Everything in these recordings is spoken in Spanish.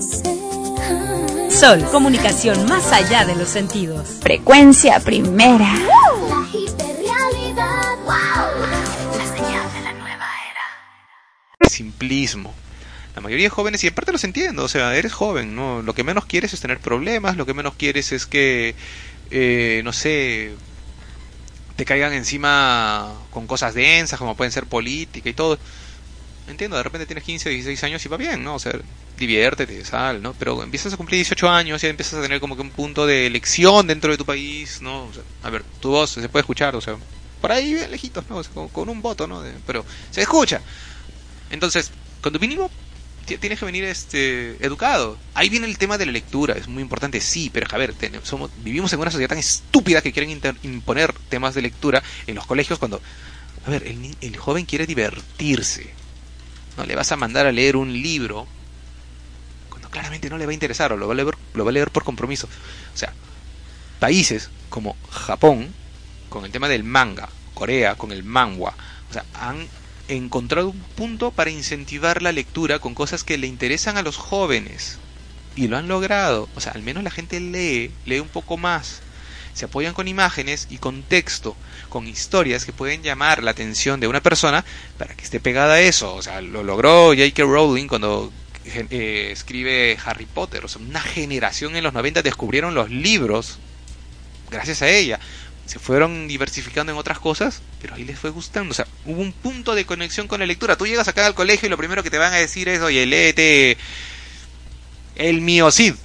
Sol, comunicación más allá de los sentidos. Frecuencia primera. La hiperrealidad. La señal de la nueva era. Simplismo. La mayoría de jóvenes, y en parte los entiendo, o sea, eres joven, ¿no? Lo que menos quieres es tener problemas, lo que menos quieres es que, no sé, te caigan encima con cosas densas, como pueden ser política y todo. Entiendo, de repente tienes 15, 16 años y va bien, ¿no? O sea, diviértete, sal, ¿no? Pero empiezas a cumplir 18 años y ya empiezas a tener como que un punto de elección dentro de tu país, ¿no? O sea, a ver, tu voz se puede escuchar, o sea, por ahí bien lejitos, ¿no? O sea, con un voto, ¿no? Pero se escucha. Entonces, con tu mínimo tienes que venir educado. Ahí viene el tema de la lectura, es muy importante, sí, pero a ver, vivimos en una sociedad tan estúpida que quieren imponer temas de lectura en los colegios cuando, a ver, el joven quiere divertirse. No le vas a mandar a leer un libro cuando claramente no le va a interesar, o lo va a leer por compromiso. O sea, países como Japón, con el tema del manga, Corea con el manhwa, o sea, han encontrado un punto para incentivar la lectura con cosas que le interesan a los jóvenes, y lo han logrado. O sea, al menos la gente lee un poco más, se apoyan con imágenes y con texto, con historias que pueden llamar la atención de una persona para que esté pegada a eso. O sea, lo logró J.K. Rowling cuando escribe Harry Potter. O sea, una generación en los 90 descubrieron los libros gracias a ella. Se fueron diversificando en otras cosas, pero ahí les fue gustando. O sea, hubo un punto de conexión con la lectura. Tú llegas acá al colegio y lo primero que te van a decir es: oye, léete El Mío Cid.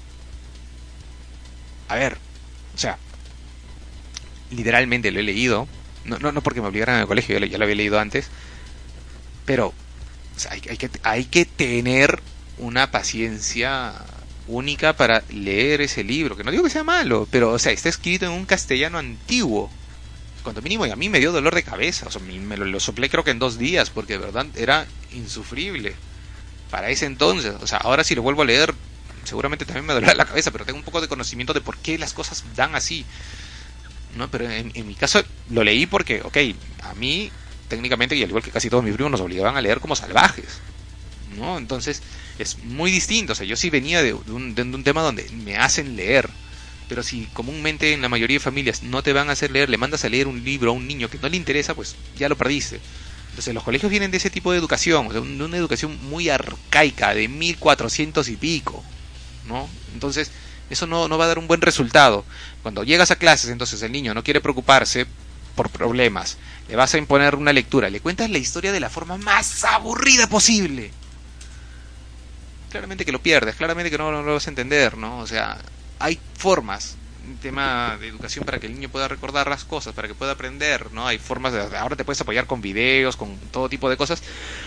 A ver, o sea, literalmente lo he leído. No porque me obligaran en el colegio, ya lo había leído antes. Pero, o sea, hay que tener una paciencia única para leer ese libro, que no digo que sea malo, pero, o sea, está escrito en un castellano antiguo, cuanto mínimo, y a mí me dio dolor de cabeza. O sea, me lo soplé creo que en 2 días, porque de verdad era insufrible para ese entonces. O sea, ahora si lo vuelvo a leer, seguramente también me dolerá la cabeza, pero tengo un poco de conocimiento de por qué las cosas dan así, ¿no? Pero en mi caso lo leí porque, ok, a mí técnicamente, y al igual que casi todos mis primos, nos obligaban a leer como salvajes, ¿no? Entonces es muy distinto. O sea, yo sí venía de un tema donde me hacen leer, pero si comúnmente en la mayoría de familias no te van a hacer leer, le mandas a leer un libro a un niño que no le interesa, pues ya lo perdiste. Entonces los colegios vienen de ese tipo de educación, o sea, de una educación muy arcaica, de 1400 y pico, ¿no? Entonces eso no va a dar un buen resultado. Cuando llegas a clases, entonces el niño no quiere preocuparse por problemas, le vas a imponer una lectura, le cuentas la historia de la forma más aburrida posible. Claramente que lo pierdes, claramente que no lo vas a entender, ¿no? O sea, hay formas, un tema de educación para que el niño pueda recordar las cosas, para que pueda aprender, ¿no? Hay formas ahora te puedes apoyar con videos, con todo tipo de cosas,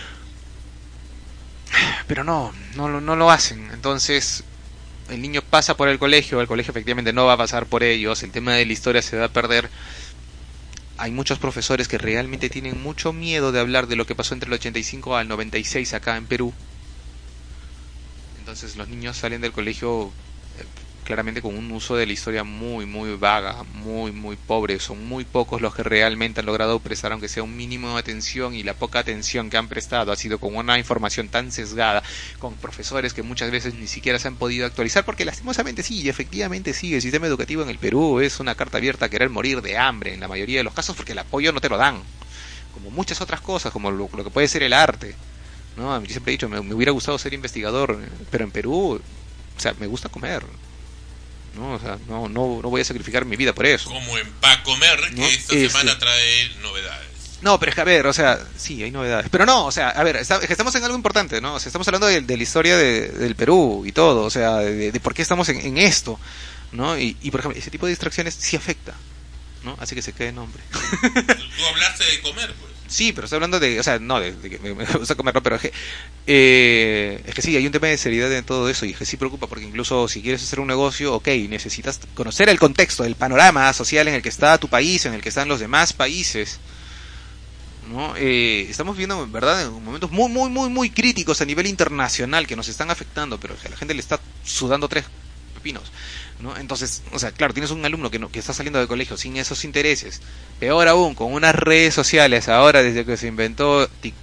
pero no lo hacen. Entonces el niño pasa por el colegio efectivamente no va a pasar por ellos, el tema de la historia se va a perder. Hay muchos profesores que realmente tienen mucho miedo de hablar de lo que pasó entre el 85 al 96 acá en Perú. Entonces los niños salen del colegio claramente con un uso de la historia muy vaga, muy pobre. Son muy pocos los que realmente han logrado prestar aunque sea un mínimo de atención, y la poca atención que han prestado ha sido con una información tan sesgada, con profesores que muchas veces ni siquiera se han podido actualizar, porque lastimosamente sí, efectivamente sí, el sistema educativo en el Perú es una carta abierta a querer morir de hambre en la mayoría de los casos, porque el apoyo no te lo dan, como muchas otras cosas, como lo que puede ser el arte, ¿no? A mí siempre he dicho, me hubiera gustado ser investigador, pero en Perú, o sea, me gusta comer, ¿no? O sea, no voy a sacrificar mi vida por eso. Como en Pa' Comer, que ¿no? Esta semana trae novedades. No, pero es que, a ver, o sea, sí, hay novedades. Pero no, o sea, a ver, estamos en algo importante, ¿no? O sea, estamos hablando de la historia del Perú y todo, o sea, de por qué estamos en esto, ¿no? Y, por ejemplo, ese tipo de distracciones sí afecta, ¿no? Así que se quede nombre. Tú hablaste de comer, pues. Sí, pero estoy hablando de, o sea, no, de que me gusta comer, no, pero es que sí, hay un tema de seriedad en todo eso, y es que sí preocupa, porque incluso si quieres hacer un negocio, ok, necesitas conocer el contexto, el panorama social en el que está tu país, en el que están los demás países, ¿no? Estamos viendo, ¿verdad?, momentos muy críticos a nivel internacional que nos están afectando, pero que a la gente le está sudando 3 pepinos, ¿no? Entonces, o sea, claro, tienes un alumno que está saliendo del colegio sin esos intereses, peor aún, con unas redes sociales ahora, desde que se inventó TikTok,